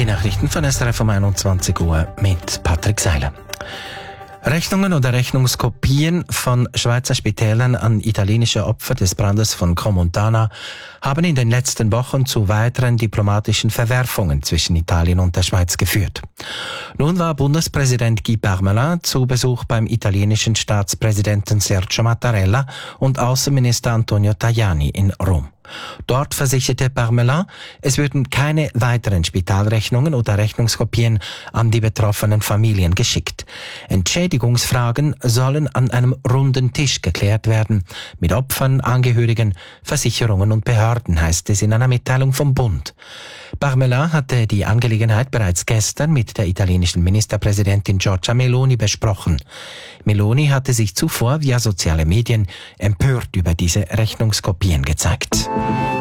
Nachrichten von SRF um 21 Uhr mit Patrick Seiler. Rechnungen oder Rechnungskopien von Schweizer Spitälern an italienische Opfer des Brandes von Crans-Montana haben in den letzten Wochen zu weiteren diplomatischen Verwerfungen zwischen Italien und der Schweiz geführt. Nun war Bundespräsident Guy Parmelin zu Besuch beim italienischen Staatspräsidenten Sergio Mattarella und Außenminister Antonio Tajani in Rom. Dort versicherte Parmelin, es würden keine weiteren Spitalrechnungen oder Rechnungskopien an die betroffenen Familien geschickt. Entschädigungsfragen sollen an einem runden Tisch geklärt werden, mit Opfern, Angehörigen, Versicherungen und Behörden, heißt es in einer Mitteilung vom Bund. Parmelin hatte die Angelegenheit bereits gestern mit der italienischen Ministerpräsidentin Giorgia Meloni besprochen. Meloni hatte sich zuvor via soziale Medien empört über diese Rechnungskopien gezeigt.